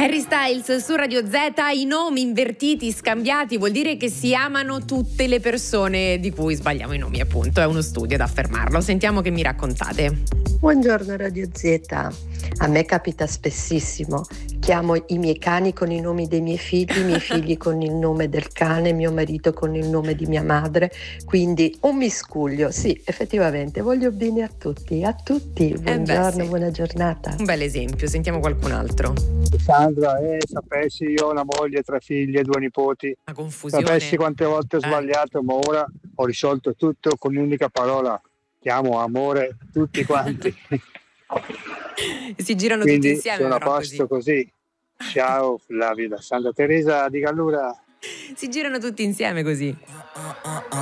Harry Styles su Radio Z, i nomi invertiti, scambiati, vuol dire che si amano tutte le persone di cui sbagliamo i nomi, appunto, è uno studio ad affermarlo. Sentiamo che mi raccontate. Buongiorno Radio Z, a me capita spessissimo, chiamo i miei cani con i nomi dei miei figli con il nome del cane, mio marito con il nome di mia madre, quindi un miscuglio, sì, effettivamente, voglio bene a tutti, buongiorno, sì. Buona giornata. Un bel esempio, sentiamo qualcun altro. Sandra, sapessi, io ho una moglie, 3 figlie, 2 nipoti, Una confusione. sapessi quante volte ho sbagliato, ma ora ho risolto tutto con un'unica parola, chiamo amore tutti quanti. Si girano Quindi tutti insieme, sono a però, posto così. Ciao Flavio da Santa Teresa di Gallura. si girano tutti insieme così.